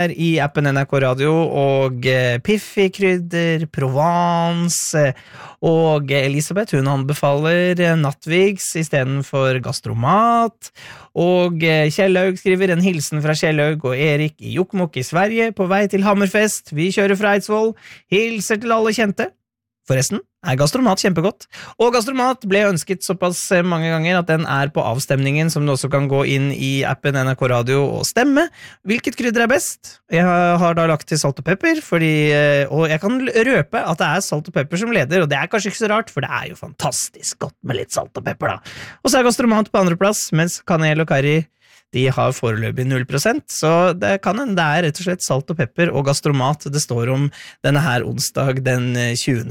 I appen NRK Radio, og Piffi-krydder, Provence, og Elisabeth, hun anbefaler Nattvigs I stedet for Gastromat, og Kjellaug skriver en hilsen fra Kjellaug og Erik I Jokkmokk I Sverige, på vei til Hammerfest, vi kjører fra Eidsvoll, hilser til alle kjente. Forresten Gastromat kjempegodt, og Gastromat ble ønsket såpass mange ganger at den på avstemningen, som du også kan gå inn I appen NRK Radio og stemme. Hvilket krydder best? Jeg har da lagt til salt og pepper, og jeg kan røpe at det salt og pepper som leder, og det kanskje ikke så rart, for det jo fantastisk godt med litt salt og pepper da. Og så Gastromat på andre plass, mens kanel og karri de har foreløpig 0%, så det kan hende det rett og slett salt og pepper og Gastromat det står om denne her onsdag den 20.